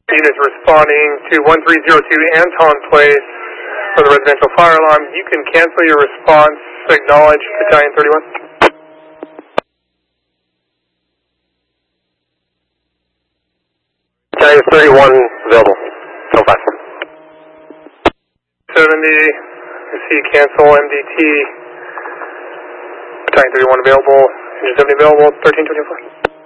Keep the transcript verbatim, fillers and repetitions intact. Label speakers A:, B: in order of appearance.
A: Units responding to one three zero two Anton Place for the residential fire alarm. You can cancel your response. Acknowledge Battalion thirty-one.
B: Battalion thirty-one available. Tell platform.
A: seventy. I see cancel M D T. Battalion thirty-one available. Engine seventy available. thirteen twenty-four.